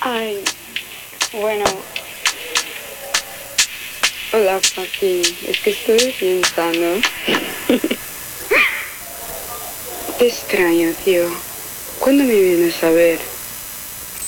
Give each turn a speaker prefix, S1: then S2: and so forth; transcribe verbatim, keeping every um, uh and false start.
S1: Ay, bueno. Hola, papi. Es que estoy pensando. Te extraño, tío. ¿Cuándo me vienes a ver?